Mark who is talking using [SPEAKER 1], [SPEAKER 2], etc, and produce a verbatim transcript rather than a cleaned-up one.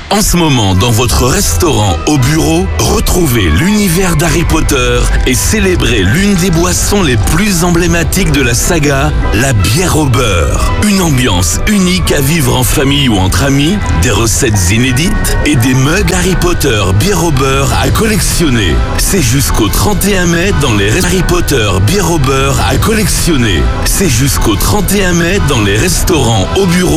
[SPEAKER 1] En ce moment, dans votre restaurant au bureau, retrouvez l'univers d'Harry Potter et célébrez l'une des boissons les plus emblématiques de la saga, la bière au beurre. Une ambiance unique à vivre en famille ou entre amis, des recettes inédites et des mugs Harry Potter bière au beurre à collectionner. C'est jusqu'au trente et un mai dans les restaurants Harry Potter bière au beurre à collectionner. C'est jusqu'au trente et un mai dans les restaurants au bureau.